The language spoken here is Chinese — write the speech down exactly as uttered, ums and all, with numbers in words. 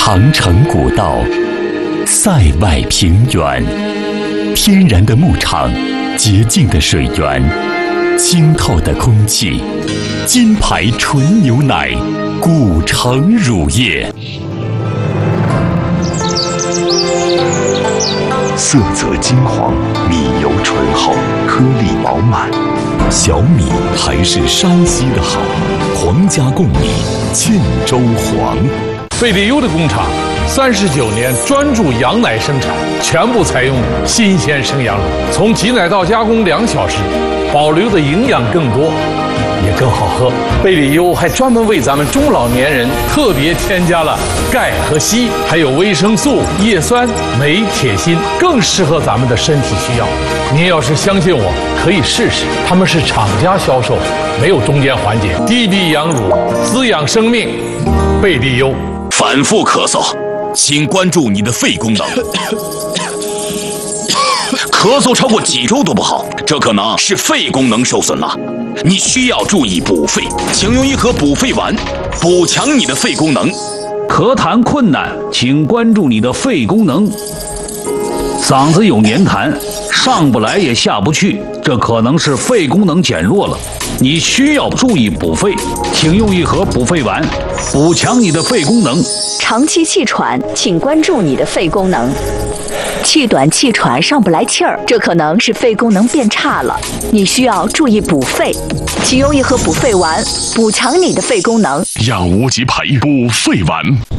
长城古道，塞外平原，天然的牧场，洁净的水源，清透的空气，金牌纯牛奶，古城乳业，色泽金黄，米油醇厚，颗粒饱满。小米还是山西的好，皇家贡米，沁州黄。 贝利优的工厂三十九年专注羊奶生产，全部采用新鲜生羊乳，从挤奶到加工两小时，保留的营养更多，也更好喝。贝利优还专门为咱们中老年人特别添加了钙和硒，还有维生素、叶酸、镁、铁、锌，更适合咱们的身体需要。您要是相信我，可以试试，他们是厂家销售，没有中间环节。低低羊乳，滋养生命，贝利优。 反复咳嗽，请关注你的肺功能。咳嗽超过几周都不好，这可能是肺功能受损了。你需要注意补肺，请用一盒补肺丸，补强你的肺功能。 咳痰困难，请关注你的肺功能。嗓子有黏痰，上不来也下不去，这可能是肺功能减弱了。你需要注意补肺，请用一盒补肺丸，补强你的肺功能。 长期气喘，请关注你的肺功能。气短气喘上不来气儿，这可能是肺功能变差了，你需要注意补肺，请用一盒补肺丸，补强你的肺功能。 让无极牌补肺丸。